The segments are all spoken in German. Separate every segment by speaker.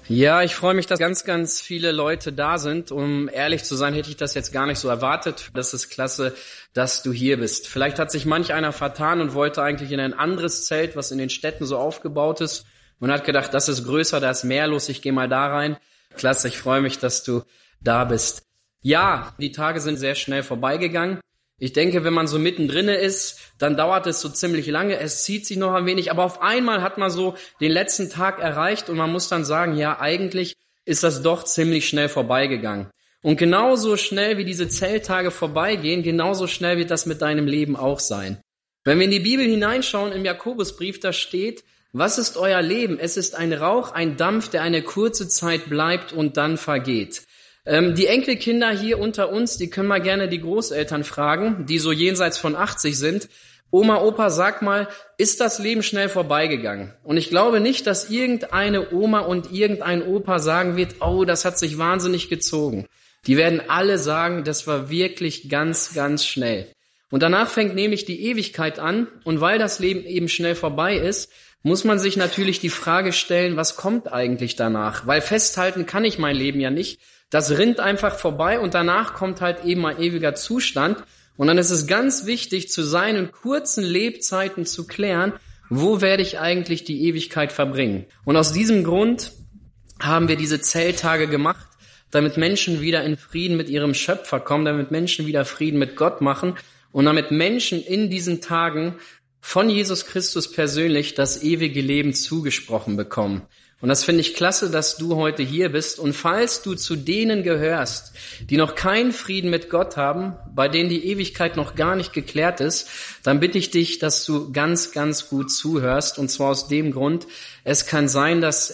Speaker 1: Ja, ich freue mich, dass ganz viele Leute da sind. Um ehrlich zu sein, hätte ich das jetzt gar nicht so erwartet. Das ist klasse, dass du hier bist. Vielleicht hat sich manch einer vertan und wollte eigentlich in ein anderes Zelt, was in den Städten so aufgebaut ist, und hat gedacht, das ist größer, da ist mehr los, ich gehe mal da rein. Klasse, ich freue mich, dass du da bist. Ja, die Tage sind sehr schnell vorbeigegangen. Ich denke, wenn man so mittendrin ist, dann dauert es so ziemlich lange, es zieht sich noch ein wenig, aber auf einmal hat man so den letzten Tag erreicht und man muss dann sagen, ja, eigentlich ist das doch ziemlich schnell vorbeigegangen. Und genauso schnell wie diese Zelttage vorbeigehen, genauso schnell wird das mit deinem Leben auch sein. Wenn wir in die Bibel hineinschauen, im Jakobusbrief, da steht: Was ist euer Leben? Es ist ein Rauch, ein Dampf, der eine kurze Zeit bleibt und dann vergeht. Die Enkelkinder hier unter uns, die können mal gerne die Großeltern fragen, die so jenseits von 80 sind. Oma, Opa, sag mal, ist das Leben schnell vorbeigegangen? Und ich glaube nicht, dass irgendeine Oma und irgendein Opa sagen wird, oh, das hat sich wahnsinnig gezogen. Die werden alle sagen, das war wirklich ganz schnell. Und danach fängt nämlich die Ewigkeit an. Und weil das Leben eben schnell vorbei ist, muss man sich natürlich die Frage stellen, was kommt eigentlich danach? Weil festhalten kann ich mein Leben ja nicht. Das rinnt einfach vorbei und danach kommt halt eben ein ewiger Zustand. Und dann ist es ganz wichtig, zu seinen kurzen Lebzeiten zu klären, wo werde ich eigentlich die Ewigkeit verbringen? Und aus diesem Grund haben wir diese Zelttage gemacht, damit Menschen wieder in Frieden mit ihrem Schöpfer kommen, damit Menschen wieder Frieden mit Gott machen und damit Menschen in diesen Tagen von Jesus Christus persönlich das ewige Leben zugesprochen bekommen. Und das finde ich klasse, dass du heute hier bist. Und falls du zu denen gehörst, die noch keinen Frieden mit Gott haben, bei denen die Ewigkeit noch gar nicht geklärt ist, dann bitte ich dich, dass du ganz gut zuhörst. Und zwar aus dem Grund, es kann sein, dass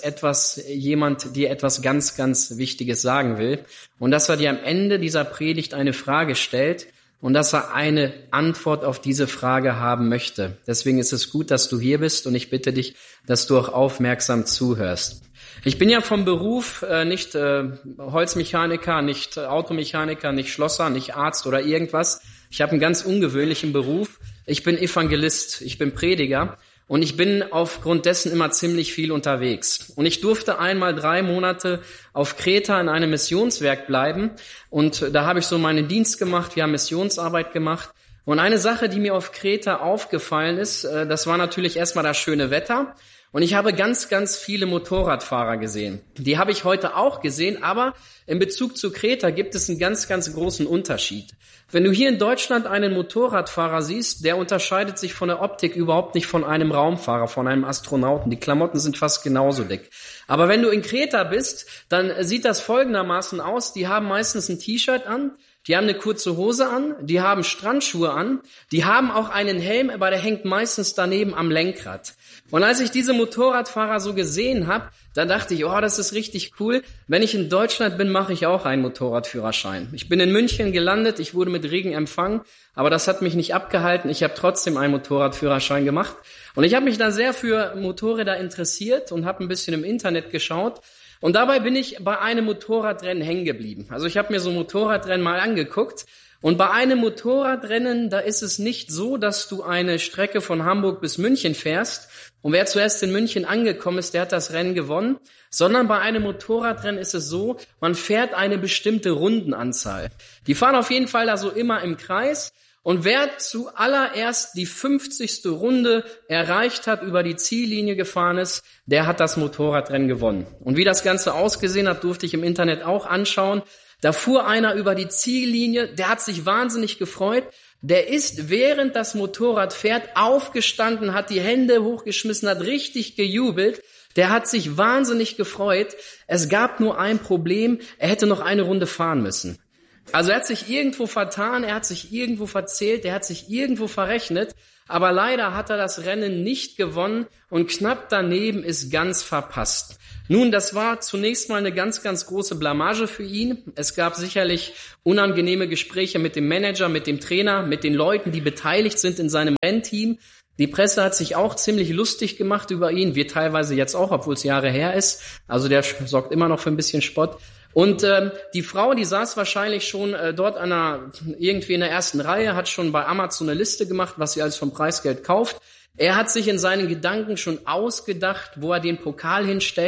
Speaker 1: jemand dir etwas ganz Wichtiges sagen will. Und dass er dir am Ende dieser Predigt eine Frage stellt. Und dass er eine Antwort auf diese Frage haben möchte. Deswegen ist es gut, dass du hier bist und ich bitte dich, dass du auch aufmerksam zuhörst. Ich bin ja vom Beruf nicht Holzmechaniker, nicht Automechaniker, nicht Schlosser, nicht Arzt oder irgendwas. Ich habe einen ganz ungewöhnlichen Beruf. Ich bin Evangelist, ich bin Prediger. Und ich bin aufgrund dessen immer ziemlich viel unterwegs. Und ich durfte einmal 3 Monate auf Kreta in einem Missionswerk bleiben. Und da habe ich so meinen Dienst gemacht, wir haben Missionsarbeit gemacht. Und eine Sache, die mir auf Kreta aufgefallen ist, das war natürlich erstmal das schöne Wetter. Und ich habe ganz viele Motorradfahrer gesehen. Die habe ich heute auch gesehen, aber in Bezug zu Kreta gibt es einen ganz großen Unterschied. Wenn du hier in Deutschland einen Motorradfahrer siehst, der unterscheidet sich von der Optik überhaupt nicht von einem Raumfahrer, von einem Astronauten. Die Klamotten sind fast genauso dick. Aber wenn du in Kreta bist, dann sieht das folgendermaßen aus. Die haben meistens ein T-Shirt an, die haben eine kurze Hose an, die haben Strandschuhe an, die haben auch einen Helm, aber der hängt meistens daneben am Lenkrad. Und als ich diese Motorradfahrer so gesehen habe, da dachte ich, oh, das ist richtig cool. Wenn ich in Deutschland bin, mache ich auch einen Motorradführerschein. Ich bin in München gelandet, ich wurde mit Regen empfangen, aber das hat mich nicht abgehalten. Ich habe trotzdem einen Motorradführerschein gemacht. Und ich habe mich dann sehr für Motorräder interessiert und habe ein bisschen im Internet geschaut. Und dabei bin ich bei einem Motorradrennen hängen geblieben. Also ich habe mir so Motorradrennen mal angeguckt. Und bei einem Motorradrennen, da ist es nicht so, dass du eine Strecke von Hamburg bis München fährst und wer zuerst in München angekommen ist, der hat das Rennen gewonnen, sondern bei einem Motorradrennen ist es so, man fährt eine bestimmte Rundenanzahl. Die fahren auf jeden Fall da so immer im Kreis und wer zuallererst die 50. Runde erreicht hat, über die Ziellinie gefahren ist, der hat das Motorradrennen gewonnen. Und wie das Ganze ausgesehen hat, durfte ich im Internet auch anschauen. Da fuhr einer über die Ziellinie, der hat sich wahnsinnig gefreut. Der ist, während das Motorrad fährt, aufgestanden, hat die Hände hochgeschmissen, hat richtig gejubelt. Der hat sich wahnsinnig gefreut. Es gab nur ein Problem, er hätte noch eine Runde fahren müssen. Also er hat sich irgendwo vertan, er hat sich irgendwo verzählt, er hat sich irgendwo verrechnet. Aber leider hat er das Rennen nicht gewonnen und knapp daneben ist ganz verpasst. Nun, das war zunächst mal eine ganz große Blamage für ihn. Es gab sicherlich unangenehme Gespräche mit dem Manager, mit dem Trainer, mit den Leuten, die beteiligt sind in seinem Rennteam. Die Presse hat sich auch ziemlich lustig gemacht über ihn, wir teilweise jetzt auch, obwohl es Jahre her ist. Also der sorgt immer noch für ein bisschen Spott. Und die Frau, die saß wahrscheinlich schon dort irgendwie in der ersten Reihe, hat schon bei Amazon eine Liste gemacht, was sie alles vom Preisgeld kauft. Er hat sich in seinen Gedanken schon ausgedacht, wo er den Pokal hinstellt.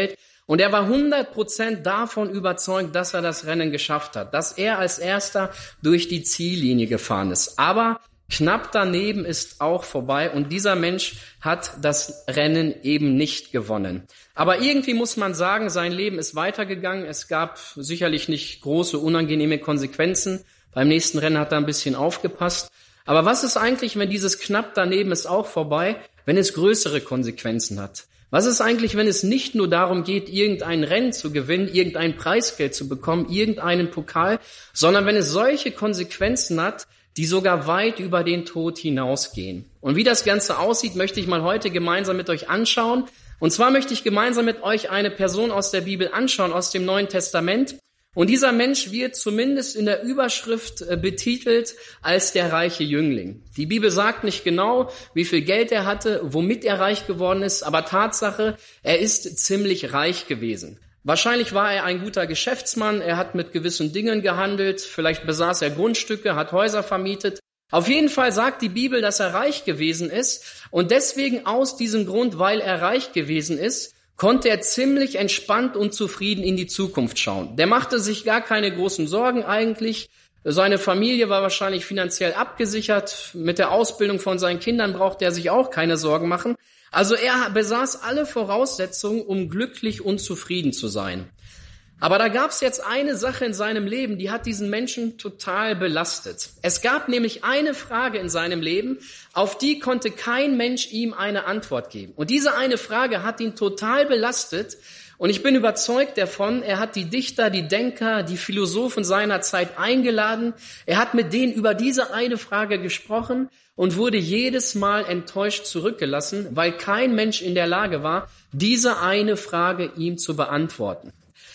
Speaker 1: Und er war 100% davon überzeugt, dass er das Rennen geschafft hat, dass er als Erster durch die Ziellinie gefahren ist. Aber knapp daneben ist auch vorbei und dieser Mensch hat das Rennen eben nicht gewonnen. Aber irgendwie muss man sagen, sein Leben ist weitergegangen. Es gab sicherlich nicht große, unangenehme Konsequenzen. Beim nächsten Rennen hat er ein bisschen aufgepasst. Aber was ist eigentlich, wenn dieses knapp daneben ist auch vorbei, wenn es größere Konsequenzen hat? Was ist eigentlich, wenn es nicht nur darum geht, irgendein Rennen zu gewinnen, irgendein Preisgeld zu bekommen, irgendeinen Pokal, sondern wenn es solche Konsequenzen hat, die sogar weit über den Tod hinausgehen. Und wie das Ganze aussieht, möchte ich mal heute gemeinsam mit euch anschauen. Und zwar möchte ich gemeinsam mit euch eine Person aus der Bibel anschauen, aus dem Neuen Testament. Und dieser Mensch wird zumindest in der Überschrift betitelt als der reiche Jüngling. Die Bibel sagt nicht genau, wie viel Geld er hatte, womit er reich geworden ist, aber Tatsache, er ist ziemlich reich gewesen. Wahrscheinlich war er ein guter Geschäftsmann, er hat mit gewissen Dingen gehandelt, vielleicht besaß er Grundstücke, hat Häuser vermietet. Auf jeden Fall sagt die Bibel, dass er reich gewesen ist und deswegen aus diesem Grund, weil er reich gewesen ist, konnte er ziemlich entspannt und zufrieden in die Zukunft schauen. Der machte sich gar keine großen Sorgen eigentlich. Seine Familie war wahrscheinlich finanziell abgesichert. Mit der Ausbildung von seinen Kindern brauchte er sich auch keine Sorgen machen. Also er besaß alle Voraussetzungen, um glücklich und zufrieden zu sein. Aber da gab es jetzt eine Sache in seinem Leben, die hat diesen Menschen total belastet. Es gab nämlich eine Frage in seinem Leben, auf die konnte kein Mensch ihm eine Antwort geben. Und diese eine Frage hat ihn total belastet. Und ich bin überzeugt davon, er hat die Dichter, die Denker, die Philosophen seiner Zeit eingeladen. Er hat mit denen über diese eine Frage gesprochen und wurde jedes Mal enttäuscht zurückgelassen, weil kein Mensch in der Lage war, diese eine Frage ihm zu beantworten.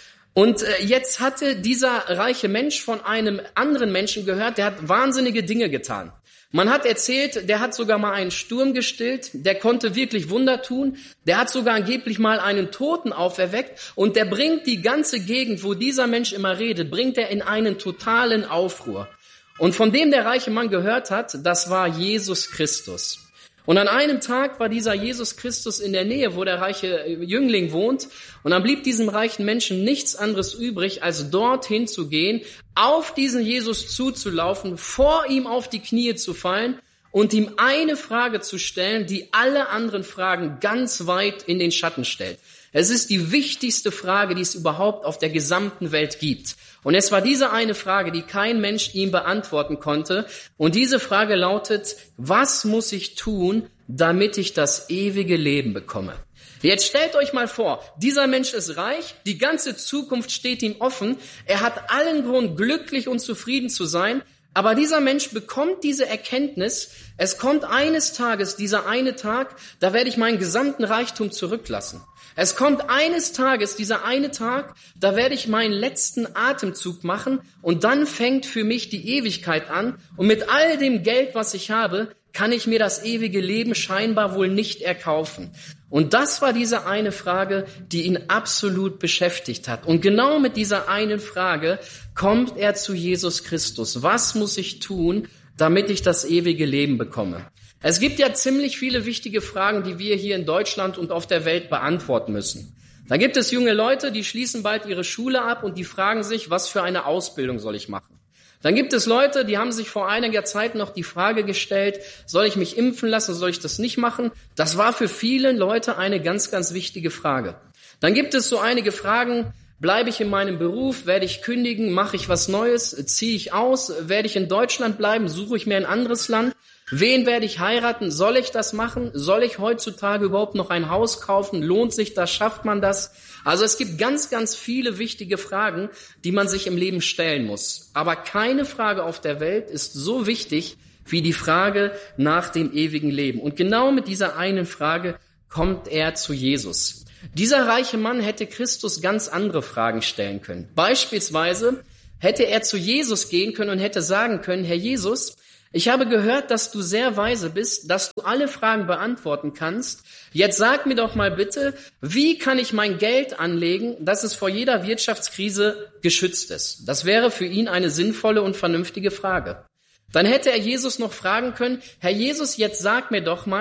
Speaker 1: Und jetzt hatte dieser reiche Mensch von einem anderen Menschen gehört, der hat wahnsinnige Dinge getan. Man hat erzählt, der hat sogar mal einen Sturm gestillt, der konnte wirklich Wunder tun, der hat sogar angeblich mal einen Toten auferweckt und der bringt die ganze Gegend, wo dieser Mensch immer redet, bringt er in einen totalen Aufruhr. Und von dem der reiche Mann gehört hat, das war Jesus Christus. Und an einem Tag war dieser Jesus Christus in der Nähe, wo der reiche Jüngling wohnt. Und dann blieb diesem reichen Menschen nichts anderes übrig, als dorthin zu gehen, auf diesen Jesus zuzulaufen, vor ihm auf die Knie zu fallen und ihm eine Frage zu stellen, die alle anderen Fragen ganz weit in den Schatten stellt. Es ist die wichtigste Frage, die es überhaupt auf der gesamten Welt gibt. Und es war diese eine Frage, die kein Mensch ihm beantworten konnte. Und diese Frage lautet, was muss ich tun, damit ich das ewige Leben bekomme? Jetzt stellt euch mal vor, dieser Mensch ist reich, die ganze Zukunft steht ihm offen, er hat allen Grund, glücklich und zufrieden zu sein, aber dieser Mensch bekommt diese Erkenntnis, es kommt eines Tages, dieser eine Tag, da werde ich meinen gesamten Reichtum zurücklassen. Es kommt eines Tages, dieser eine Tag, da werde ich meinen letzten Atemzug machen und dann fängt für mich die Ewigkeit an und mit all dem Geld, was ich habe, kann ich mir das ewige Leben scheinbar wohl nicht erkaufen. Und das war diese eine Frage, die ihn absolut beschäftigt hat. Und genau mit dieser einen Frage kommt er zu Jesus Christus. Was muss ich tun, damit ich das ewige Leben bekomme? Es gibt ja ziemlich viele wichtige Fragen, die wir hier in Deutschland und auf der Welt beantworten müssen. Da gibt es junge Leute, die schließen bald ihre Schule ab und die fragen sich, was für eine Ausbildung soll ich machen? Dann gibt es Leute, die haben sich vor einiger Zeit noch die Frage gestellt, soll ich mich impfen lassen, soll ich das nicht machen? Das war für viele Leute eine ganz, ganz wichtige Frage. Dann gibt es so einige Fragen, bleibe ich in meinem Beruf, werde ich kündigen, mache ich was Neues, ziehe ich aus, werde ich in Deutschland bleiben, suche ich mir ein anderes Land? Wen werde ich heiraten? Soll ich das machen? Soll ich heutzutage überhaupt noch ein Haus kaufen? Lohnt sich das? Schafft man das? Also es gibt ganz, ganz viele wichtige Fragen, die man sich im Leben stellen muss. Aber keine Frage auf der Welt ist so wichtig wie die Frage nach dem ewigen Leben. Und genau mit dieser einen Frage kommt er zu Jesus. Dieser reiche Mann hätte Christus ganz andere Fragen stellen können. Beispielsweise hätte er zu Jesus gehen können und hätte sagen können, Herr Jesus, ich habe gehört, dass du sehr weise bist, dass du alle Fragen beantworten kannst. Jetzt sag mir doch mal bitte, wie kann ich mein Geld anlegen, dass es vor jeder Wirtschaftskrise geschützt ist? Das wäre für ihn eine sinnvolle und vernünftige Frage. Dann hätte er Jesus noch fragen können, Herr Jesus, jetzt sag mir doch mal,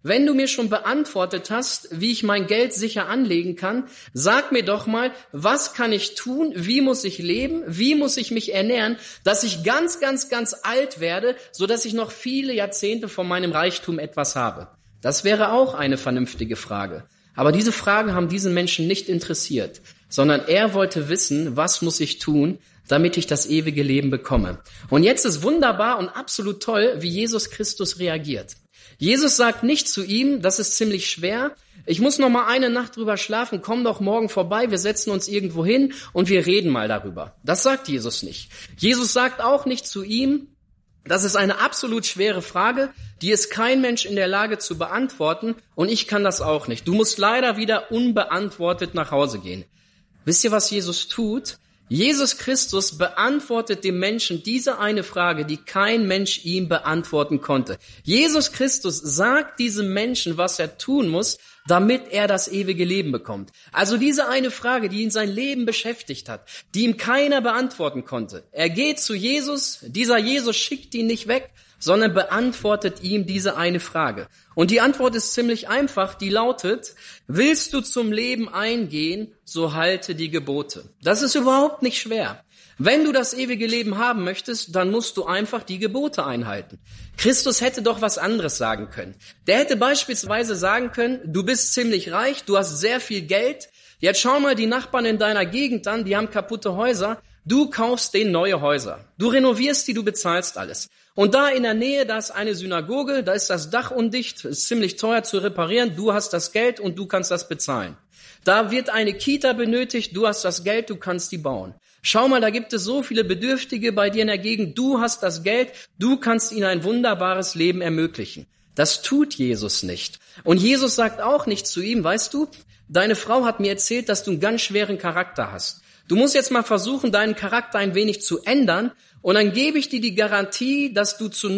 Speaker 1: wenn du mir schon beantwortet hast, wie ich mein Geld sicher anlegen kann, sag mir doch mal, was kann ich tun, wie muss ich leben, wie muss ich mich ernähren, dass ich ganz, ganz, ganz alt werde, so dass ich noch viele Jahrzehnte von meinem Reichtum etwas habe. Das wäre auch eine vernünftige Frage. Aber diese Fragen haben diesen Menschen nicht interessiert, sondern er wollte wissen, was muss ich tun, damit ich das ewige Leben bekomme. Und jetzt ist wunderbar und absolut toll, wie Jesus Christus reagiert. Jesus sagt nicht zu ihm, das ist ziemlich schwer, ich muss noch mal eine Nacht drüber schlafen, komm doch morgen vorbei, wir setzen uns irgendwo hin und wir reden mal darüber. Das sagt Jesus nicht. Jesus sagt auch nicht zu ihm, das ist eine absolut schwere Frage, die ist kein Mensch in der Lage zu beantworten und ich kann das auch nicht. Du musst leider wieder unbeantwortet nach Hause gehen. Wisst ihr, was Jesus tut? Jesus Christus beantwortet dem Menschen diese eine Frage, die kein Mensch ihm beantworten konnte. Jesus Christus sagt diesem Menschen, was er tun muss, damit er das ewige Leben bekommt. Also diese eine Frage, die ihn sein Leben beschäftigt hat, die ihm keiner beantworten konnte. Er geht zu Jesus, dieser Jesus schickt ihn nicht weg, sondern beantwortet ihm diese eine Frage. Und die Antwort ist ziemlich einfach, die lautet, willst du zum Leben eingehen, so halte die Gebote. Das ist überhaupt nicht schwer. Wenn du das ewige Leben haben möchtest, dann musst du einfach die Gebote einhalten. Christus hätte doch was anderes sagen können. Der hätte beispielsweise sagen können, du bist ziemlich reich, du hast sehr viel Geld, jetzt schau mal die Nachbarn in deiner Gegend an, die haben kaputte Häuser, du kaufst denen neue Häuser. Du renovierst die, du bezahlst alles. Und da in der Nähe, da ist eine Synagoge, da ist das Dach undicht, ist ziemlich teuer zu reparieren, du hast das Geld und du kannst das bezahlen. Da wird eine Kita benötigt, du hast das Geld, du kannst die bauen. Schau mal, da gibt es so viele Bedürftige bei dir in der Gegend, du hast das Geld, du kannst ihnen ein wunderbares Leben ermöglichen. Das tut Jesus nicht. Und Jesus sagt auch nicht zu ihm, weißt du, deine Frau hat mir erzählt, dass du einen ganz schweren Charakter hast. Du musst jetzt mal versuchen, deinen Charakter ein wenig zu ändern und dann gebe ich dir die Garantie, dass du zu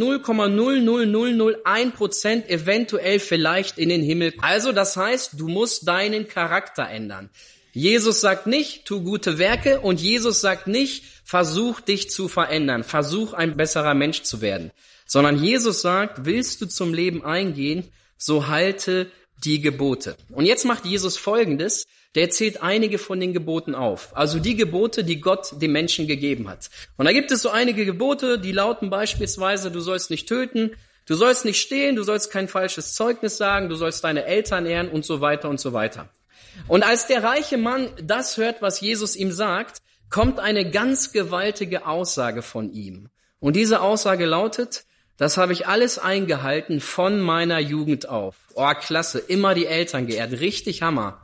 Speaker 1: 0,00001% eventuell vielleicht in den Himmel. Also das heißt, du musst deinen Charakter ändern. Jesus sagt nicht, tu gute Werke und Jesus sagt nicht, versuch dich zu verändern, versuch ein besserer Mensch zu werden. Sondern Jesus sagt, willst du zum Leben eingehen, so halte die Gebote. Und jetzt macht Jesus Folgendes. Der zählt einige von den Geboten auf. Also die Gebote, die Gott dem Menschen gegeben hat. Und da gibt es so einige Gebote, die lauten beispielsweise, du sollst nicht töten, du sollst nicht stehlen, du sollst kein falsches Zeugnis sagen, du sollst deine Eltern ehren und so weiter und so weiter. Und als der reiche Mann das hört, was Jesus ihm sagt, kommt eine ganz gewaltige Aussage von ihm. Und diese Aussage lautet, das habe ich alles eingehalten von meiner Jugend auf. Oh, klasse, immer die Eltern geehrt, richtig Hammer.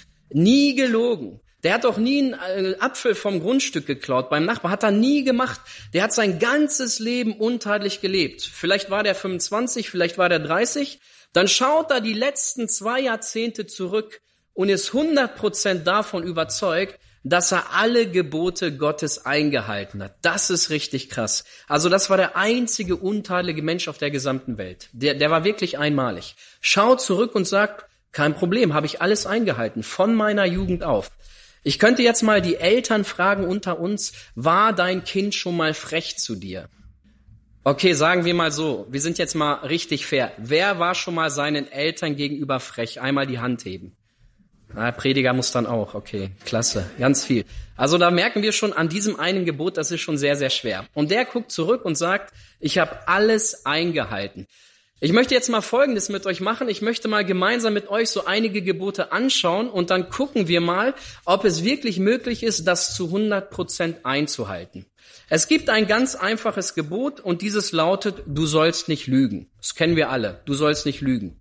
Speaker 1: Nie gelogen. Der hat doch nie einen Apfel vom Grundstück geklaut beim Nachbar. Hat er nie gemacht. Der hat sein ganzes Leben untadelig gelebt. Vielleicht war der 25, vielleicht war der 30. Dann schaut er die letzten 2 Jahrzehnte zurück und ist 100% davon überzeugt, dass er alle Gebote Gottes eingehalten hat. Das ist richtig krass. Also das war der einzige untadelige Mensch auf der gesamten Welt. Der war wirklich einmalig. Schaut zurück und sagt, kein Problem, habe ich alles eingehalten, von meiner Jugend auf. Ich könnte jetzt mal die Eltern fragen unter uns, war dein Kind schon mal frech zu dir? Okay, sagen wir mal so, wir sind jetzt mal richtig fair. Wer war schon mal seinen Eltern gegenüber frech? Einmal die Hand heben. Prediger muss dann auch, okay, klasse, ganz viel. Also da merken wir schon an diesem einen Gebot, das ist schon sehr, sehr schwer. Und der guckt zurück und sagt, ich habe alles eingehalten. Ich möchte jetzt mal Folgendes mit euch machen. Ich möchte mal gemeinsam mit euch so einige Gebote anschauen und dann gucken wir mal, ob es wirklich möglich ist, das zu 100% einzuhalten. Es gibt ein ganz einfaches Gebot und dieses lautet, du sollst nicht lügen. Das kennen wir alle, du sollst nicht lügen.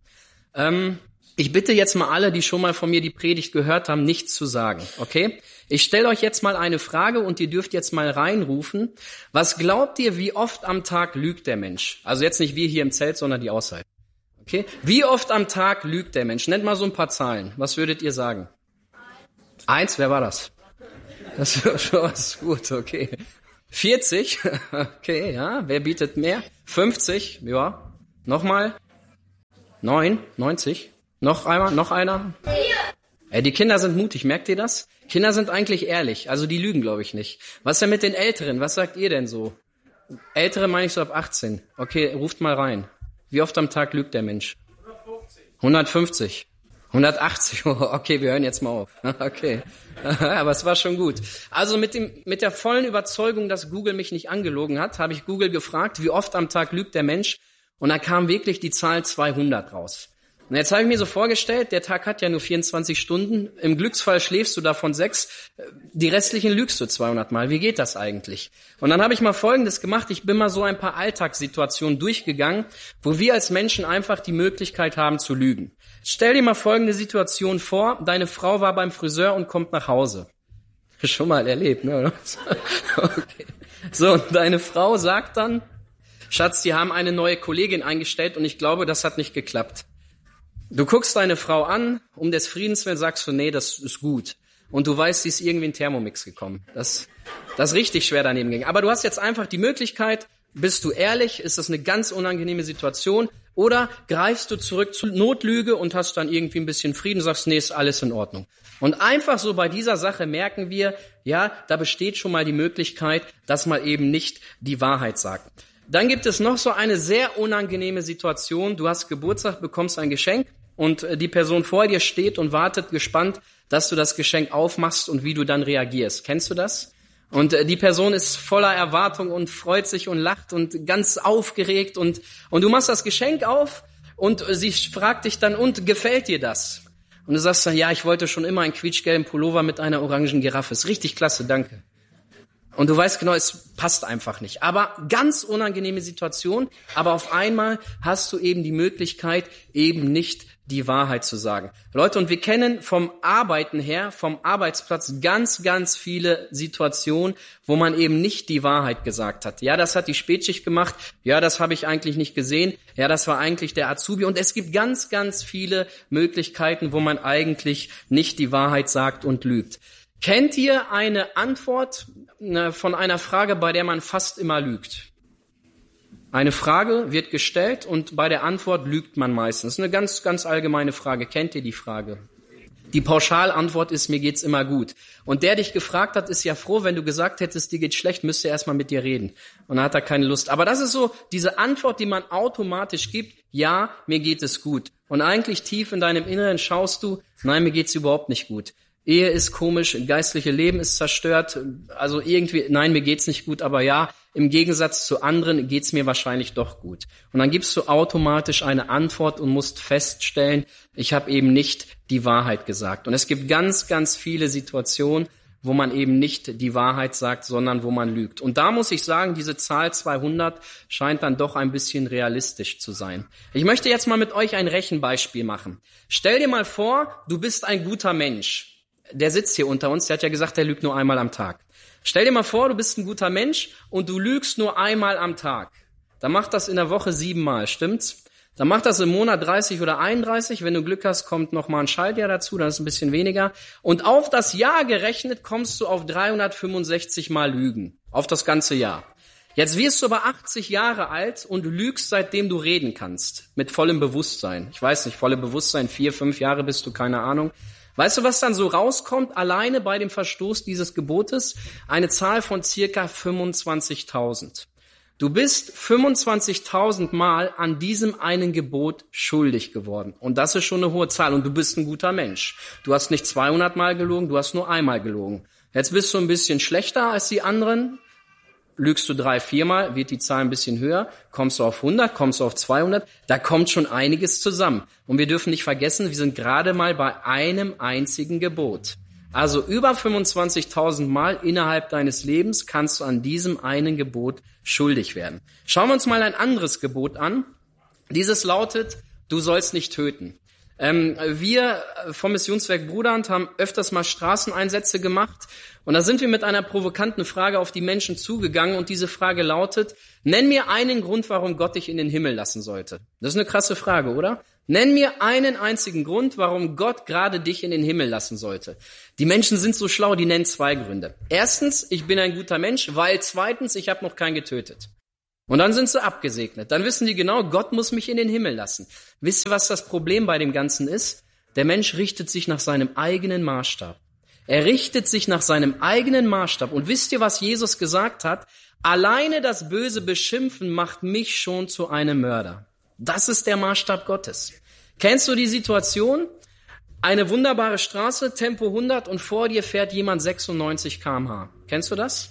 Speaker 1: Ich bitte jetzt mal alle, die schon mal von mir die Predigt gehört haben, nichts zu sagen, okay? Ich stelle euch jetzt mal eine Frage und ihr dürft jetzt mal reinrufen. Was glaubt ihr, wie oft am Tag lügt der Mensch? Also jetzt nicht wir hier im Zelt, sondern die außerhalb. Okay? Wie oft am Tag lügt der Mensch? Nennt mal so ein paar Zahlen. Was würdet ihr sagen? 1, wer war das? Das ist schon was gut, okay. 40, okay, ja. Wer bietet mehr? 50, ja. Nochmal. 9, 90. Noch einmal, noch einer? Die Kinder sind mutig, merkt ihr das? Kinder sind eigentlich ehrlich, also die lügen, glaube ich, nicht. Was ist denn mit den Älteren? Was sagt ihr denn so? Ältere meine ich so ab 18. Okay, ruft mal rein. Wie oft am Tag lügt der Mensch? 150. 150. 180. Okay, wir hören jetzt mal auf. Okay. Aber es war schon gut. Also mit der vollen Überzeugung, dass Google mich nicht angelogen hat, habe ich Google gefragt, wie oft am Tag lügt der Mensch? Und da kam wirklich die Zahl 200 raus. Und jetzt habe ich mir so vorgestellt, der Tag hat ja nur 24 Stunden. Im Glücksfall schläfst du davon 6. Die restlichen lügst du 200 Mal. Wie geht das eigentlich? Und dann habe ich mal Folgendes gemacht. Ich bin mal so ein paar Alltagssituationen durchgegangen, wo wir als Menschen einfach die Möglichkeit haben zu lügen. Stell dir mal folgende Situation vor. Deine Frau war beim Friseur und kommt nach Hause. Schon mal erlebt, ne? Okay. So, und deine Frau sagt dann, Schatz, die haben eine neue Kollegin eingestellt und ich glaube, das hat nicht geklappt. Du guckst deine Frau an, um des Friedens willen sagst du, nee, das ist gut. Und du weißt, sie ist irgendwie in Thermomix gekommen. Das ist richtig schwer daneben gegangen. Aber du hast jetzt einfach die Möglichkeit, bist du ehrlich, ist das eine ganz unangenehme Situation, oder greifst du zurück zur Notlüge und hast dann irgendwie ein bisschen Frieden, sagst, nee, ist alles in Ordnung. Und einfach so bei dieser Sache merken wir, ja, da besteht schon mal die Möglichkeit, dass man eben nicht die Wahrheit sagt. Dann gibt es noch so eine sehr unangenehme Situation. Du hast Geburtstag, bekommst ein Geschenk und die Person vor dir steht und wartet gespannt, dass du das Geschenk aufmachst und wie du dann reagierst. Kennst du das? Und die Person ist voller Erwartung und freut sich und lacht und ganz aufgeregt und du machst das Geschenk auf und sie fragt dich dann, und gefällt dir das? Und du sagst dann, ja, ich wollte schon immer einen quietschgelben Pullover mit einer orangen Giraffe. Ist richtig klasse, danke. Und du weißt genau, es passt einfach nicht. Aber ganz unangenehme Situation, aber auf einmal hast du eben die Möglichkeit, eben nicht die Wahrheit zu sagen. Leute, und wir kennen vom Arbeiten her, vom Arbeitsplatz ganz, ganz viele Situationen, wo man eben nicht die Wahrheit gesagt hat. Ja, das hat die Spätschicht gemacht. Ja, das habe ich eigentlich nicht gesehen. Ja, das war eigentlich der Azubi. Und es gibt ganz, ganz viele Möglichkeiten, wo man eigentlich nicht die Wahrheit sagt und lügt. Kennt ihr eine Antwort von einer Frage, bei der man fast immer lügt? Eine Frage wird gestellt und bei der Antwort lügt man meistens. Eine ganz, ganz allgemeine Frage. Kennt ihr die Frage? Die Pauschalantwort ist, mir geht's immer gut. Und der dich gefragt hat, ist ja froh, wenn du gesagt hättest, dir geht's schlecht, müsste er erstmal mit dir reden. Und dann hat er keine Lust. Aber das ist so diese Antwort, die man automatisch gibt. Ja, mir geht es gut. Und eigentlich tief in deinem Inneren schaust du, nein, mir geht's überhaupt nicht gut. Ehe ist komisch, geistliche Leben ist zerstört, also irgendwie, nein, mir geht's nicht gut, aber ja, im Gegensatz zu anderen geht's mir wahrscheinlich doch gut. Und dann gibst du automatisch eine Antwort und musst feststellen, ich habe eben nicht die Wahrheit gesagt. Und es gibt ganz, ganz viele Situationen, wo man eben nicht die Wahrheit sagt, sondern wo man lügt. Und da muss ich sagen, diese Zahl 200 scheint dann doch ein bisschen realistisch zu sein. Ich möchte jetzt mal mit euch ein Rechenbeispiel machen. Stell dir mal vor, du bist ein guter Mensch. Der sitzt hier unter uns, der hat ja gesagt, der lügt nur einmal am Tag. Stell dir mal vor, du bist ein guter Mensch und du lügst nur einmal am Tag. Dann macht das in der Woche 7 Mal, stimmt's? Dann macht das im Monat 30 oder 31. Wenn du Glück hast, kommt noch mal ein Schaltjahr dazu, dann ist es ein bisschen weniger. Und auf das Jahr gerechnet kommst du auf 365 Mal Lügen. Auf das ganze Jahr. Jetzt wirst du aber 80 Jahre alt und du lügst, seitdem du reden kannst. Mit vollem Bewusstsein. Ich weiß nicht, volle Bewusstsein, 4, 5 Jahre bist du, keine Ahnung. Weißt du, was dann so rauskommt, alleine bei dem Verstoß dieses Gebotes? Eine Zahl von circa 25.000. Du bist 25.000 Mal an diesem einen Gebot schuldig geworden. Und das ist schon eine hohe Zahl. Und du bist ein guter Mensch. Du hast nicht 200 Mal gelogen, du hast nur einmal gelogen. Jetzt bist du ein bisschen schlechter als die anderen. Lügst du 3, 4 Mal, wird die Zahl ein bisschen höher, kommst du auf 100, kommst du auf 200, da kommt schon einiges zusammen. Und wir dürfen nicht vergessen, wir sind gerade mal bei einem einzigen Gebot. Also über 25.000 Mal innerhalb deines Lebens kannst du an diesem einen Gebot schuldig werden. Schauen wir uns mal ein anderes Gebot an. Dieses lautet, du sollst nicht töten. Wir vom Missionswerk Bruderhand haben öfters mal Straßeneinsätze gemacht und da sind wir mit einer provokanten Frage auf die Menschen zugegangen und diese Frage lautet, nenn mir einen Grund, warum Gott dich in den Himmel lassen sollte. Das ist eine krasse Frage, oder? Nenn mir einen einzigen Grund, warum Gott gerade dich in den Himmel lassen sollte. Die Menschen sind so schlau, die nennen 2 Gründe. Erstens, ich bin ein guter Mensch, weil zweitens, ich habe noch keinen getötet. Und dann sind sie abgesegnet. Dann wissen die genau, Gott muss mich in den Himmel lassen. Wisst ihr, was das Problem bei dem Ganzen ist? Der Mensch richtet sich nach seinem eigenen Maßstab. Er richtet sich nach seinem eigenen Maßstab. Und wisst ihr, was Jesus gesagt hat? Alleine das Böse beschimpfen macht mich schon zu einem Mörder. Das ist der Maßstab Gottes. Kennst du die Situation? Eine wunderbare Straße, Tempo 100 und vor dir fährt jemand 96 km/h. Kennst du das?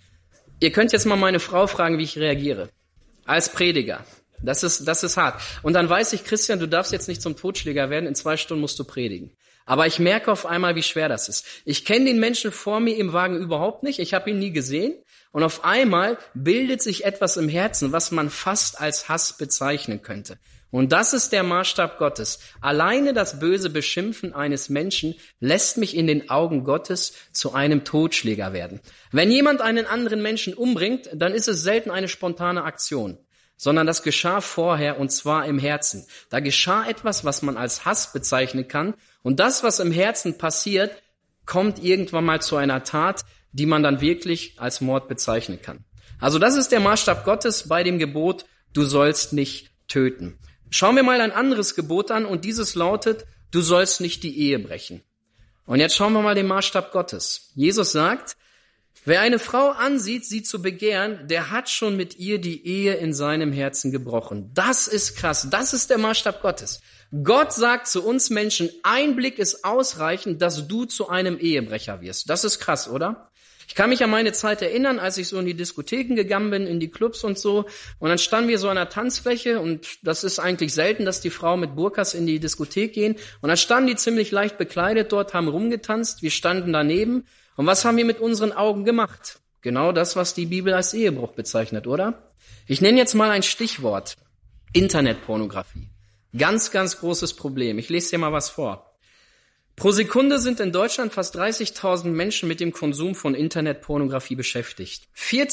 Speaker 1: Ihr könnt jetzt mal meine Frau fragen, wie ich reagiere. Als Prediger. Das ist hart. Und dann weiß ich, Christian, du darfst jetzt nicht zum Totschläger werden, in 2 Stunden musst du predigen. Aber ich merke auf einmal, wie schwer das ist. Ich kenne den Menschen vor mir im Wagen überhaupt nicht, ich habe ihn nie gesehen. Und auf einmal bildet sich etwas im Herzen, was man fast als Hass bezeichnen könnte. Und das ist der Maßstab Gottes. Alleine das böse Beschimpfen eines Menschen lässt mich in den Augen Gottes zu einem Totschläger werden. Wenn jemand einen anderen Menschen umbringt, dann ist es selten eine spontane Aktion, sondern das geschah vorher und zwar im Herzen. Da geschah etwas, was man als Hass bezeichnen kann. Und das, was im Herzen passiert, kommt irgendwann mal zu einer Tat, die man dann wirklich als Mord bezeichnen kann. Also das ist der Maßstab Gottes bei dem Gebot, du sollst nicht töten. Schauen wir mal ein anderes Gebot an und dieses lautet, du sollst nicht die Ehe brechen. Und jetzt schauen wir mal den Maßstab Gottes. Jesus sagt, wer eine Frau ansieht, sie zu begehren, der hat schon mit ihr die Ehe in seinem Herzen gebrochen. Das ist krass, das ist der Maßstab Gottes. Gott sagt zu uns Menschen, ein Blick ist ausreichend, dass du zu einem Ehebrecher wirst. Das ist krass, oder? Ich kann mich an meine Zeit erinnern, als ich so in die Diskotheken gegangen bin, in die Clubs und so. Und dann standen wir so an der Tanzfläche und das ist eigentlich selten, dass die Frauen mit Burkas in die Diskothek gehen. Und dann standen die ziemlich leicht bekleidet dort, haben rumgetanzt. Wir standen daneben. Und was haben wir mit unseren Augen gemacht? Genau das, was die Bibel als Ehebruch bezeichnet, oder? Ich nenne jetzt mal ein Stichwort. Internetpornografie. Ganz, ganz großes Problem. Ich lese dir mal was vor. Pro Sekunde sind in Deutschland fast 30.000 Menschen mit dem Konsum von Internetpornografie beschäftigt.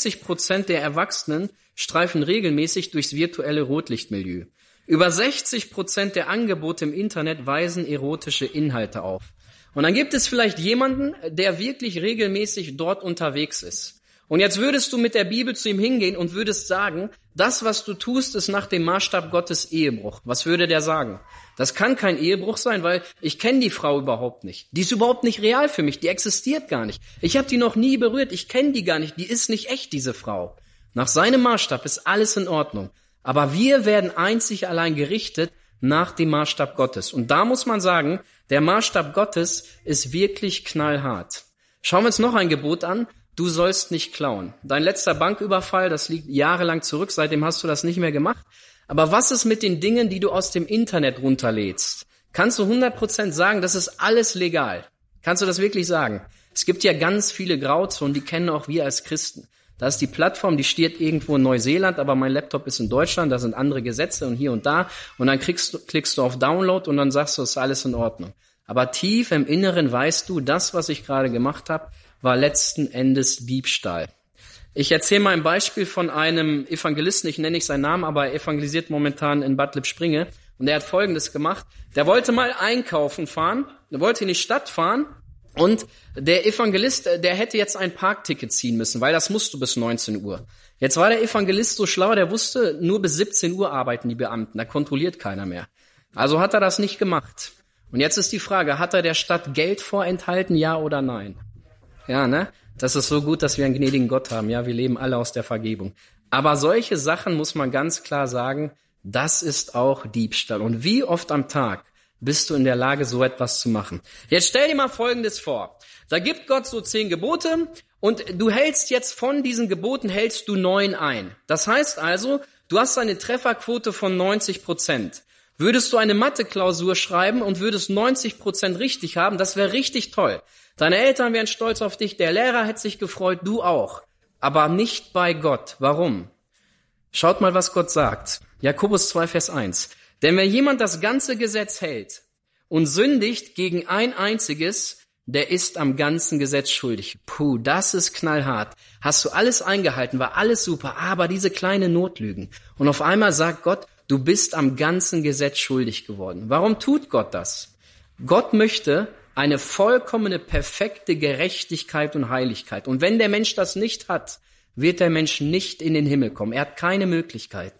Speaker 1: 40% der Erwachsenen streifen regelmäßig durchs virtuelle Rotlichtmilieu. Über 60% der Angebote im Internet weisen erotische Inhalte auf. Und dann gibt es vielleicht jemanden, der wirklich regelmäßig dort unterwegs ist. Und jetzt würdest du mit der Bibel zu ihm hingehen und würdest sagen, das, was du tust, ist nach dem Maßstab Gottes Ehebruch. Was würde der sagen? Das kann kein Ehebruch sein, weil ich kenne die Frau überhaupt nicht. Die ist überhaupt nicht real für mich, die existiert gar nicht. Ich habe die noch nie berührt, ich kenne die gar nicht, die ist nicht echt, diese Frau. Nach seinem Maßstab ist alles in Ordnung. Aber wir werden einzig allein gerichtet nach dem Maßstab Gottes. Und da muss man sagen, der Maßstab Gottes ist wirklich knallhart. Schauen wir uns noch ein Gebot an. Du sollst nicht klauen. Dein letzter Banküberfall, das liegt jahrelang zurück, seitdem hast du das nicht mehr gemacht. Aber was ist mit den Dingen, die du aus dem Internet runterlädst? Kannst du 100% sagen, das ist alles legal? Kannst du das wirklich sagen? Es gibt ja ganz viele Grauzonen, die kennen auch wir als Christen. Da ist die Plattform, die steht irgendwo in Neuseeland, aber mein Laptop ist in Deutschland, da sind andere Gesetze und hier und da. Und dann klickst du auf Download und dann sagst du, es ist alles in Ordnung. Aber tief im Inneren weißt du, das, was ich gerade gemacht habe, war letzten Endes Diebstahl. Ich erzähle mal ein Beispiel von einem Evangelisten, ich nenne nicht seinen Namen, aber er evangelisiert momentan in Bad Lippspringe. Und er hat Folgendes gemacht. Der wollte mal einkaufen fahren, der wollte in die Stadt fahren und der Evangelist, der hätte jetzt ein Parkticket ziehen müssen, weil das musst du bis 19 Uhr. Jetzt war der Evangelist so schlau, der wusste, nur bis 17 Uhr arbeiten die Beamten, da kontrolliert keiner mehr. Also hat er das nicht gemacht. Und jetzt ist die Frage, hat er der Stadt Geld vorenthalten, ja oder nein? Ja, ne? Das ist so gut, dass wir einen gnädigen Gott haben. Ja, wir leben alle aus der Vergebung. Aber solche Sachen muss man ganz klar sagen, das ist auch Diebstahl. Und wie oft am Tag bist du in der Lage, so etwas zu machen? Jetzt stell dir mal Folgendes vor. Da gibt Gott so 10 Gebote und du hältst jetzt von diesen Geboten, hältst du 9 ein. Das heißt also, du hast eine Trefferquote von 90%. Würdest du eine Mathe-Klausur schreiben und würdest 90% richtig haben, das wäre richtig toll. Deine Eltern wären stolz auf dich, der Lehrer hätte sich gefreut, du auch. Aber nicht bei Gott. Warum? Schaut mal, was Gott sagt. Jakobus 2, Vers 1. Denn wenn jemand das ganze Gesetz hält und sündigt gegen ein einziges, der ist am ganzen Gesetz schuldig. Puh, das ist knallhart. Hast du alles eingehalten, war alles super, aber diese kleinen Notlügen. Und auf einmal sagt Gott, du bist am ganzen Gesetz schuldig geworden. Warum tut Gott das? Gott möchte eine vollkommene, perfekte Gerechtigkeit und Heiligkeit. Und wenn der Mensch das nicht hat, wird der Mensch nicht in den Himmel kommen. Er hat keine Möglichkeit.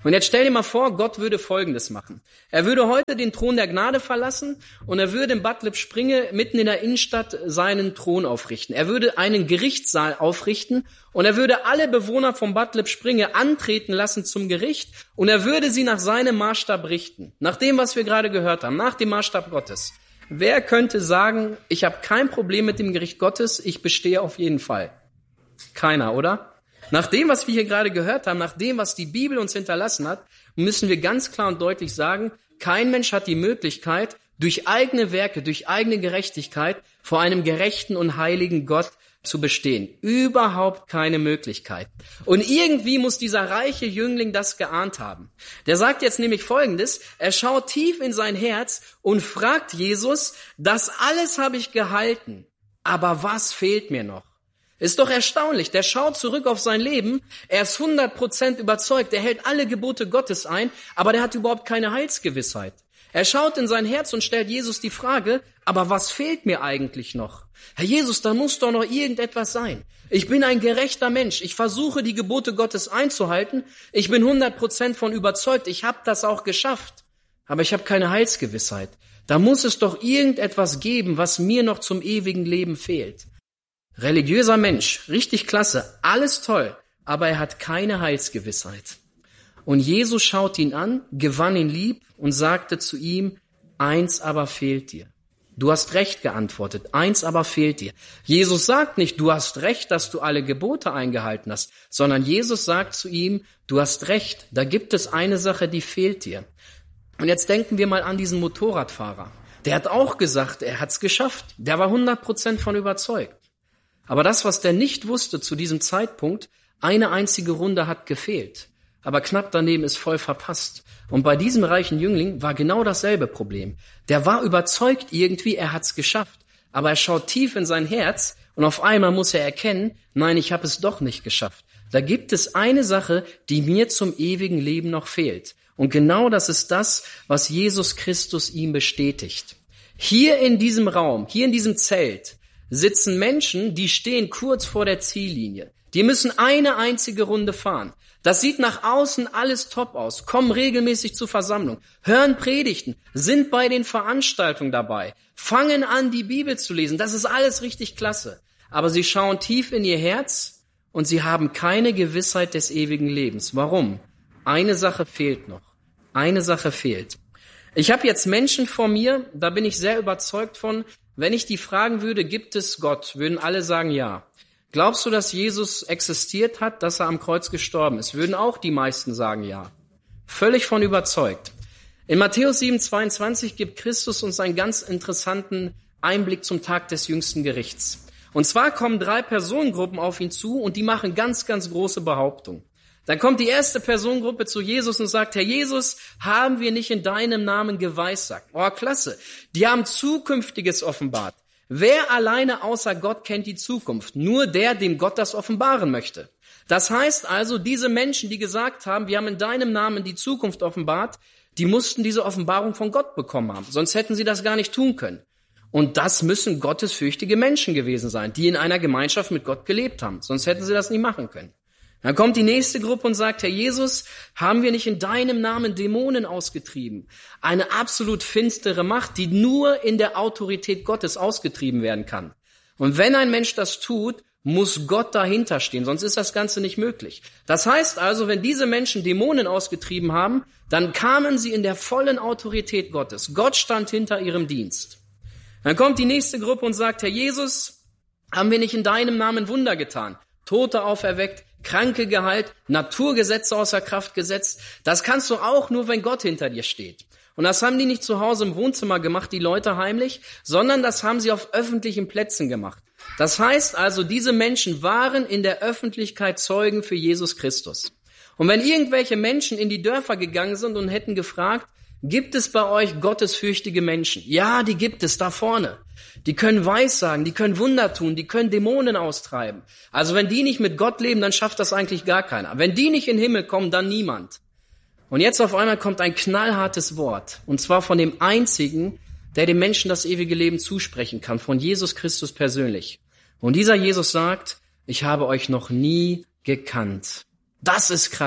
Speaker 1: Und jetzt stell dir mal vor, Gott würde Folgendes machen. Er würde heute den Thron der Gnade verlassen und er würde in Bad Lippspringe mitten in der Innenstadt seinen Thron aufrichten. Er würde einen Gerichtssaal aufrichten und er würde alle Bewohner von Bad Lippspringe antreten lassen zum Gericht und er würde sie nach seinem Maßstab richten. Nach dem, was wir gerade gehört haben, nach dem Maßstab Gottes. Wer könnte sagen, ich habe kein Problem mit dem Gericht Gottes, ich bestehe auf jeden Fall? Keiner, oder? Nach dem, was wir hier gerade gehört haben, nach dem, was die Bibel uns hinterlassen hat, müssen wir ganz klar und deutlich sagen, kein Mensch hat die Möglichkeit, durch eigene Werke, durch eigene Gerechtigkeit vor einem gerechten und heiligen Gott zu bestehen. Überhaupt keine Möglichkeit. Und irgendwie muss dieser reiche Jüngling das geahnt haben. Der sagt jetzt nämlich Folgendes, er schaut tief in sein Herz und fragt Jesus, das alles habe ich gehalten, aber was fehlt mir noch? Ist doch erstaunlich, der schaut zurück auf sein Leben, er ist 100% überzeugt, er hält alle Gebote Gottes ein, aber der hat überhaupt keine Heilsgewissheit. Er schaut in sein Herz und stellt Jesus die Frage, aber was fehlt mir eigentlich noch? Herr Jesus, da muss doch noch irgendetwas sein. Ich bin ein gerechter Mensch, ich versuche die Gebote Gottes einzuhalten, ich bin 100% von überzeugt, ich habe das auch geschafft, aber ich habe keine Heilsgewissheit. Da muss es doch irgendetwas geben, was mir noch zum ewigen Leben fehlt. Religiöser Mensch, richtig klasse, alles toll, aber er hat keine Heilsgewissheit. Und Jesus schaut ihn an, gewann ihn lieb und sagte zu ihm, eins aber fehlt dir. Du hast recht geantwortet, eins aber fehlt dir. Jesus sagt nicht, du hast recht, dass du alle Gebote eingehalten hast, sondern Jesus sagt zu ihm, du hast recht, da gibt es eine Sache, die fehlt dir. Und jetzt denken wir mal an diesen Motorradfahrer. Der hat auch gesagt, er hat's geschafft. Der war 100% von überzeugt. Aber das, was der nicht wusste zu diesem Zeitpunkt, eine einzige Runde hat gefehlt. Aber knapp daneben ist voll verpasst. Und bei diesem reichen Jüngling war genau dasselbe Problem. Der war überzeugt irgendwie, er hat's geschafft. Aber er schaut tief in sein Herz und auf einmal muss er erkennen, nein, ich habe es doch nicht geschafft. Da gibt es eine Sache, die mir zum ewigen Leben noch fehlt. Und genau das ist das, was Jesus Christus ihm bestätigt. Hier in diesem Raum, hier in diesem Zelt, sitzen Menschen, die stehen kurz vor der Ziellinie. Die müssen eine einzige Runde fahren. Das sieht nach außen alles top aus, kommen regelmäßig zur Versammlung, hören Predigten, sind bei den Veranstaltungen dabei, fangen an, die Bibel zu lesen. Das ist alles richtig klasse. Aber sie schauen tief in ihr Herz und sie haben keine Gewissheit des ewigen Lebens. Warum? Eine Sache fehlt noch. Eine Sache fehlt. Ich habe jetzt Menschen vor mir, da bin ich sehr überzeugt von, wenn ich die fragen würde, gibt es Gott, würden alle sagen ja. Glaubst du, dass Jesus existiert hat, dass er am Kreuz gestorben ist? Würden auch die meisten sagen ja. Völlig von überzeugt. In Matthäus 7,22 gibt Christus uns einen ganz interessanten Einblick zum Tag des jüngsten Gerichts. Und zwar kommen 3 Personengruppen auf ihn zu und die machen ganz, ganz große Behauptungen. Dann kommt die erste Personengruppe zu Jesus und sagt, Herr Jesus, haben wir nicht in deinem Namen geweissagt? Oh, klasse. Die haben Zukünftiges offenbart. Wer alleine außer Gott kennt die Zukunft? Nur der, dem Gott das offenbaren möchte. Das heißt also, diese Menschen, die gesagt haben, wir haben in deinem Namen die Zukunft offenbart, die mussten diese Offenbarung von Gott bekommen haben. Sonst hätten sie das gar nicht tun können. Und das müssen gottesfürchtige Menschen gewesen sein, die in einer Gemeinschaft mit Gott gelebt haben. Sonst hätten sie das nicht machen können. Dann kommt die nächste Gruppe und sagt, Herr Jesus, haben wir nicht in deinem Namen Dämonen ausgetrieben? Eine absolut finstere Macht, die nur in der Autorität Gottes ausgetrieben werden kann. Und wenn ein Mensch das tut, muss Gott dahinter stehen, sonst ist das Ganze nicht möglich. Das heißt also, wenn diese Menschen Dämonen ausgetrieben haben, dann kamen sie in der vollen Autorität Gottes. Gott stand hinter ihrem Dienst. Dann kommt die nächste Gruppe und sagt, Herr Jesus, haben wir nicht in deinem Namen Wunder getan? Tote auferweckt, Kranke geheilt, Naturgesetze außer Kraft gesetzt. Das kannst du auch nur, wenn Gott hinter dir steht. Und das haben die nicht zu Hause im Wohnzimmer gemacht, die Leute heimlich, sondern das haben sie auf öffentlichen Plätzen gemacht. Das heißt also, diese Menschen waren in der Öffentlichkeit Zeugen für Jesus Christus. Und wenn irgendwelche Menschen in die Dörfer gegangen sind und hätten gefragt, gibt es bei euch gottesfürchtige Menschen? Ja, die gibt es da vorne. Die können Weissagen, die können Wunder tun, die können Dämonen austreiben. Also wenn die nicht mit Gott leben, dann schafft das eigentlich gar keiner. Wenn die nicht in den Himmel kommen, dann niemand. Und jetzt auf einmal kommt ein knallhartes Wort. Und zwar von dem Einzigen, der dem Menschen das ewige Leben zusprechen kann, von Jesus Christus persönlich. Und dieser Jesus sagt, ich habe euch noch nie gekannt. Das ist krass.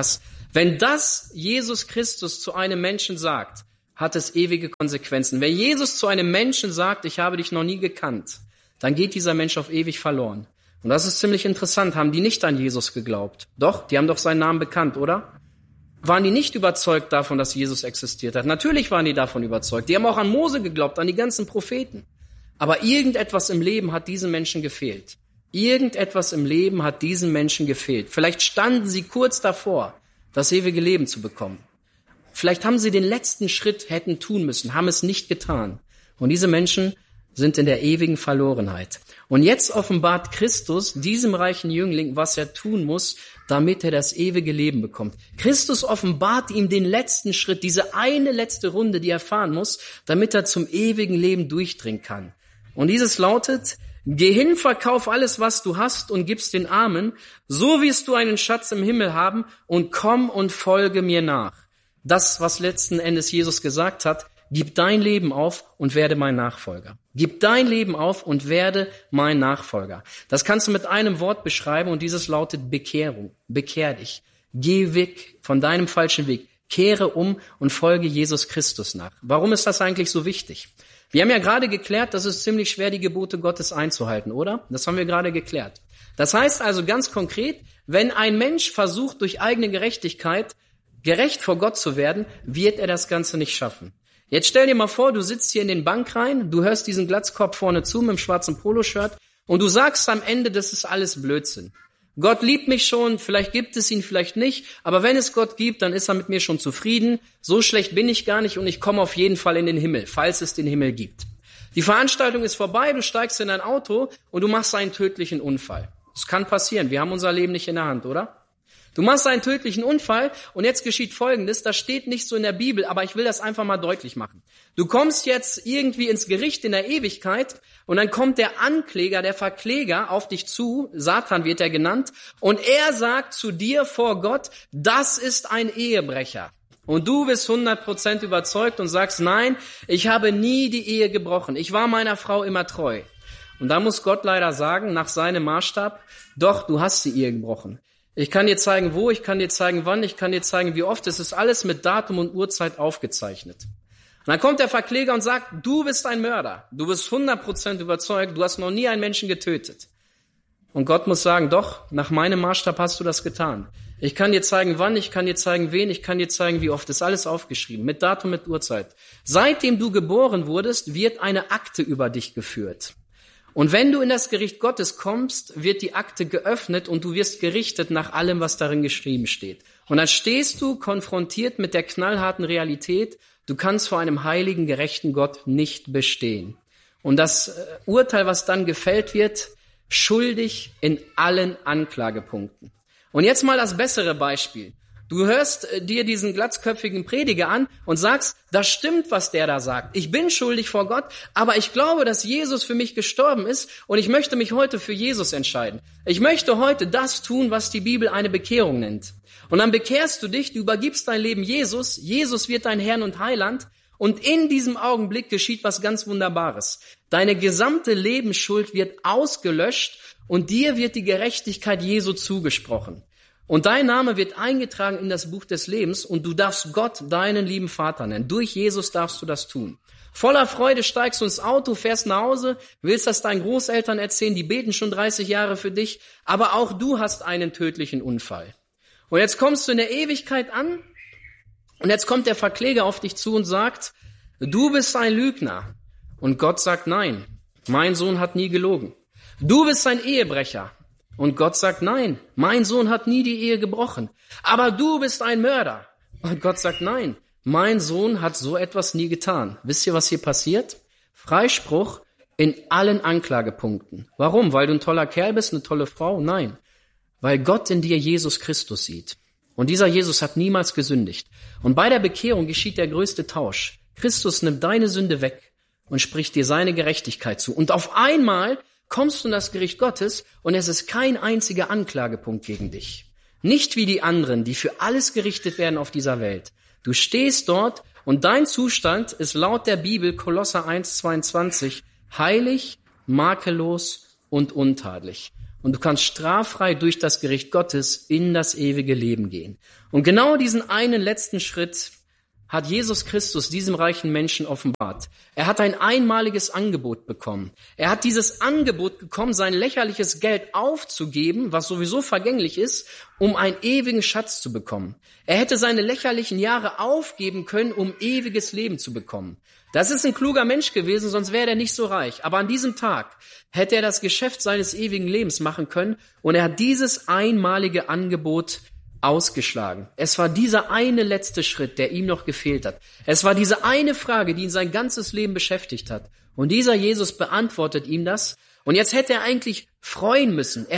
Speaker 1: Wenn das Jesus Christus zu einem Menschen sagt, hat es ewige Konsequenzen. Wenn Jesus zu einem Menschen sagt, ich habe dich noch nie gekannt, dann geht dieser Mensch auf ewig verloren. Und das ist ziemlich interessant. Haben die nicht an Jesus geglaubt? Doch, die haben doch seinen Namen bekannt, oder? Waren die nicht überzeugt davon, dass Jesus existiert hat? Natürlich waren die davon überzeugt. Die haben auch an Mose geglaubt, an die ganzen Propheten. Aber irgendetwas im Leben hat diesen Menschen gefehlt. Irgendetwas im Leben hat diesen Menschen gefehlt. Vielleicht standen sie kurz davor, das ewige Leben zu bekommen. Vielleicht haben sie den letzten Schritt hätten tun müssen, haben es nicht getan. Und diese Menschen sind in der ewigen Verlorenheit. Und jetzt offenbart Christus diesem reichen Jüngling, was er tun muss, damit er das ewige Leben bekommt. Christus offenbart ihm den letzten Schritt, diese eine letzte Runde, die er fahren muss, damit er zum ewigen Leben durchdringen kann. Und dieses lautet: Geh hin, verkauf alles, was du hast, und gib's den Armen, so wirst du einen Schatz im Himmel haben, und komm und folge mir nach. Das, was letzten Endes Jesus gesagt hat: Gib dein Leben auf und werde mein Nachfolger. Gib dein Leben auf und werde mein Nachfolger. Das kannst du mit einem Wort beschreiben, und dieses lautet Bekehrung. Bekehr dich. Geh weg von deinem falschen Weg. Kehre um und folge Jesus Christus nach. Warum ist das eigentlich so wichtig? Wir haben ja gerade geklärt, dass es ziemlich schwer, die Gebote Gottes einzuhalten, oder? Das haben wir gerade geklärt. Das heißt also ganz konkret, wenn ein Mensch versucht, durch eigene Gerechtigkeit gerecht vor Gott zu werden, wird er das Ganze nicht schaffen. Jetzt stell dir mal vor, du sitzt hier in den Bankreihen, du hörst diesen Glatzkopf vorne zu mit dem schwarzen Poloshirt und du sagst am Ende, das ist alles Blödsinn. Gott liebt mich schon, vielleicht gibt es ihn, vielleicht nicht, aber wenn es Gott gibt, dann ist er mit mir schon zufrieden. So schlecht bin ich gar nicht und ich komme auf jeden Fall in den Himmel, falls es den Himmel gibt. Die Veranstaltung ist vorbei, du steigst in ein Auto und du machst einen tödlichen Unfall. Das kann passieren, wir haben unser Leben nicht in der Hand, oder? Du machst einen tödlichen Unfall und jetzt geschieht Folgendes, das steht nicht so in der Bibel, aber ich will das einfach mal deutlich machen. Du kommst jetzt irgendwie ins Gericht in der Ewigkeit und dann kommt der Ankläger, der Verkläger auf dich zu, Satan wird er genannt, und er sagt zu dir vor Gott, das ist ein Ehebrecher. Und du bist 100% überzeugt und sagst, nein, ich habe nie die Ehe gebrochen, ich war meiner Frau immer treu. Und da muss Gott leider sagen, nach seinem Maßstab, doch, du hast die Ehe gebrochen. Ich kann dir zeigen, wo, ich kann dir zeigen, wann, ich kann dir zeigen, wie oft. Es ist alles mit Datum und Uhrzeit aufgezeichnet. Und dann kommt der Verkläger und sagt, du bist ein Mörder. Du bist 100% überzeugt, du hast noch nie einen Menschen getötet. Und Gott muss sagen, doch, nach meinem Maßstab hast du das getan. Ich kann dir zeigen, wann, ich kann dir zeigen, wen, ich kann dir zeigen, wie oft. Das ist alles aufgeschrieben, mit Datum, mit Uhrzeit. Seitdem du geboren wurdest, wird eine Akte über dich geführt. Und wenn du in das Gericht Gottes kommst, wird die Akte geöffnet und du wirst gerichtet nach allem, was darin geschrieben steht. Und dann stehst du konfrontiert mit der knallharten Realität, du kannst vor einem heiligen, gerechten Gott nicht bestehen. Und das Urteil, was dann gefällt wird, schuldig in allen Anklagepunkten. Und jetzt mal das bessere Beispiel. Du hörst dir diesen glatzköpfigen Prediger an und sagst, das stimmt, was der da sagt. Ich bin schuldig vor Gott, aber ich glaube, dass Jesus für mich gestorben ist und ich möchte mich heute für Jesus entscheiden. Ich möchte heute das tun, was die Bibel eine Bekehrung nennt. Und dann bekehrst du dich, du übergibst dein Leben Jesus. Jesus wird dein Herr und Heiland. Und in diesem Augenblick geschieht was ganz Wunderbares. Deine gesamte Lebensschuld wird ausgelöscht und dir wird die Gerechtigkeit Jesu zugesprochen. Und dein Name wird eingetragen in das Buch des Lebens und du darfst Gott deinen lieben Vater nennen. Durch Jesus darfst du das tun. Voller Freude steigst du ins Auto, fährst nach Hause, willst das deinen Großeltern erzählen, die beten schon 30 Jahre für dich, aber auch du hast einen tödlichen Unfall. Und jetzt kommst du in der Ewigkeit an und jetzt kommt der Verkläger auf dich zu und sagt, du bist ein Lügner. Und Gott sagt, nein, mein Sohn hat nie gelogen. Du bist ein Ehebrecher. Und Gott sagt, nein, mein Sohn hat nie die Ehe gebrochen. Aber du bist ein Mörder. Und Gott sagt, nein, mein Sohn hat so etwas nie getan. Wisst ihr, was hier passiert? Freispruch in allen Anklagepunkten. Warum? Weil du ein toller Kerl bist, eine tolle Frau? Nein, weil Gott in dir Jesus Christus sieht. Und dieser Jesus hat niemals gesündigt. Und bei der Bekehrung geschieht der größte Tausch. Christus nimmt deine Sünde weg und spricht dir seine Gerechtigkeit zu. Und auf einmal kommst du in das Gericht Gottes und es ist kein einziger Anklagepunkt gegen dich. Nicht wie die anderen, die für alles gerichtet werden auf dieser Welt. Du stehst dort und dein Zustand ist laut der Bibel, Kolosser 1,22, heilig, makellos und untadelig. und du kannst straffrei durch das Gericht Gottes in das ewige Leben gehen. Und genau diesen einen letzten Schritt hat Jesus Christus diesem reichen Menschen offenbart. Er hat ein einmaliges Angebot bekommen. Er hat dieses Angebot bekommen, sein lächerliches Geld aufzugeben, was sowieso vergänglich ist, um einen ewigen Schatz zu bekommen. Er hätte seine lächerlichen Jahre aufgeben können, um ewiges Leben zu bekommen. Das ist ein kluger Mensch gewesen, sonst wäre er nicht so reich. Aber an diesem Tag hätte er das Geschäft seines ewigen Lebens machen können und er hat dieses einmalige Angebot ausgeschlagen. Es war dieser eine letzte Schritt, der ihm noch gefehlt hat. Es war diese eine Frage, die ihn sein ganzes Leben beschäftigt hat. Und dieser Jesus beantwortet ihm das. Und jetzt hätte er eigentlich freuen müssen.